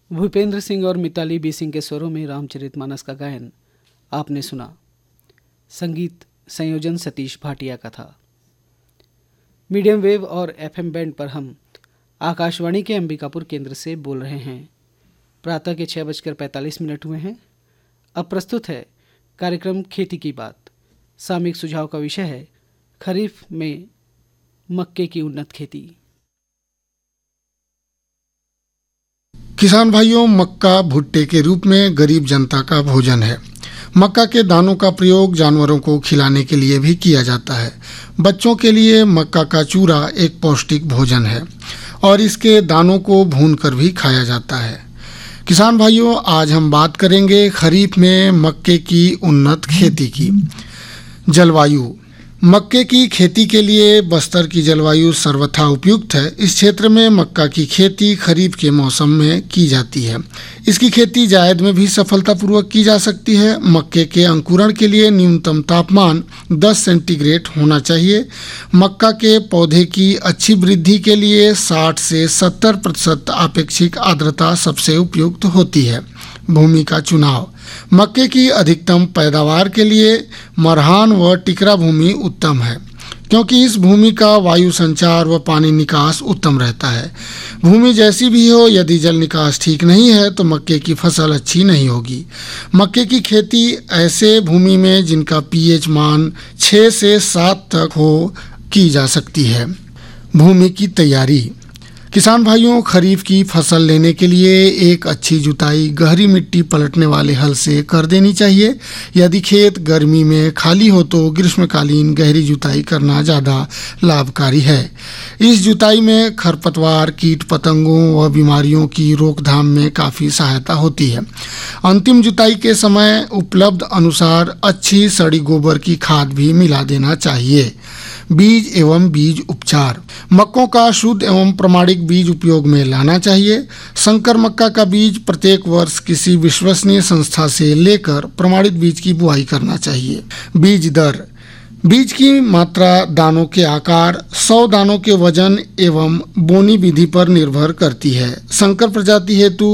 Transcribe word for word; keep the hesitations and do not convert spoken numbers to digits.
भूपेंद्र सिंह और मिताली बी सिंह के स्वरों में रामचरितमानस का गायन आपने सुना। संगीत संयोजन सतीश भाटिया का था। मीडियम वेव और एफएम बैंड पर हम आकाशवाणी के अंबिकापुर केंद्र से बोल रहे हैं। प्रातः के छः बजकर पैंतालीस मिनट हुए हैं। अब प्रस्तुत है कार्यक्रम खेती की बात। सामयिक सुझाव का विषय है खरीफ में मक्के की उन्नत खेती। किसान भाइयों, मक्का भुट्टे के रूप में गरीब जनता का भोजन है। मक्का के दानों का प्रयोग जानवरों को खिलाने के लिए भी किया जाता है। बच्चों के लिए मक्का का चूरा एक पौष्टिक भोजन है और इसके दानों को भूनकर भी खाया जाता है। किसान भाइयों, आज हम बात करेंगे खरीफ में मक्के की उन्नत खेती की। जलवायु। मक्के की खेती के लिए बस्तर की जलवायु सर्वथा उपयुक्त है। इस क्षेत्र में मक्का की खेती खरीफ के मौसम में की जाती है। इसकी खेती जायद में भी सफलतापूर्वक की जा सकती है। मक्के के अंकुरण के लिए न्यूनतम तापमान दस सेंटीग्रेड होना चाहिए। मक्का के पौधे की अच्छी वृद्धि के लिए साठ से सत्तर प्रतिशत अपेक्षित आर्द्रता सबसे उपयुक्त होती है। भूमि का चुनाव। मक्के की अधिकतम पैदावार के लिए मरहान व टिकरा भूमि उत्तम है, क्योंकि इस भूमि का वायु संचार व पानी निकास उत्तम रहता है। भूमि जैसी भी हो, यदि जल निकास ठीक नहीं है तो मक्के की फसल अच्छी नहीं होगी। मक्के की खेती ऐसे भूमि में जिनका पीएच मान छः से सात तक हो की जा सकती है। भूमि की तैयारी। किसान भाइयों, खरीफ की फसल लेने के लिए एक अच्छी जुताई गहरी मिट्टी पलटने वाले हल से कर देनी चाहिए। यदि खेत गर्मी में खाली हो तो ग्रीष्मकालीन गहरी जुताई करना ज़्यादा लाभकारी है। इस जुताई में खरपतवार, कीट पतंगों व बीमारियों की रोकथाम में काफ़ी सहायता होती है। अंतिम जुताई के समय उपलब्ध अनुसार अच्छी सड़ी गोबर की खाद भी मिला देना चाहिए। बीज एवं बीज उपचार। मक्कों का शुद्ध एवं प्रमाणिक बीज उपयोग में लाना चाहिए। संकर मक्का का बीज प्रत्येक वर्ष किसी विश्वसनीय संस्था से लेकर प्रमाणित बीज की बुआई करना चाहिए। बीज दर। बीज की मात्रा दानों के आकार, सौ दानों के वजन एवं बोनी विधि पर निर्भर करती है। संकर प्रजाति हेतु